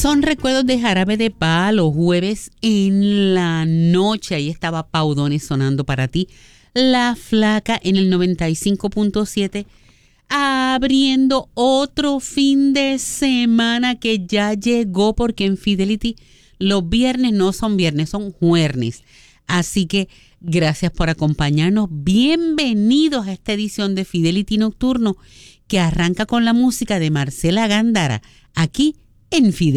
Son recuerdos de Jarabe de Palo, jueves en la noche. Ahí estaba Paudones sonando para ti. La Flaca en el 95.7, abriendo otro fin de semana que ya llegó, porque en Fidelity los viernes no son viernes, son jueves. Así que gracias por acompañarnos. Bienvenidos a esta edición de Fidelity Nocturno, que arranca con la música de Marcela Gándara, aquí en Fidelity.